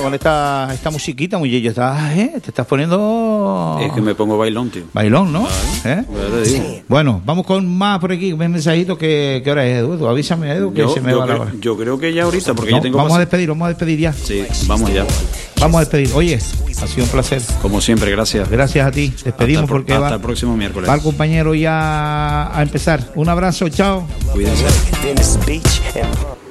con esta musiquita, muchacho, te estás poniendo... Es que me pongo bailón, tío. Bailón, ¿no? Vale. Sí. Bueno, vamos con más por aquí, un mensajito. ¿Qué hora es, Edu? Avísame, Edu, que se me va la hora. Yo creo que ya ahorita, porque no, ya tengo... Vamos a despedir ya. Sí, vamos ya. Vamos a despedir. Oye, ha sido un placer. Como siempre, gracias. Gracias a ti. Despedimos porque hasta el próximo miércoles. Va el compañero ya a empezar. Un abrazo, chao. Cuídense.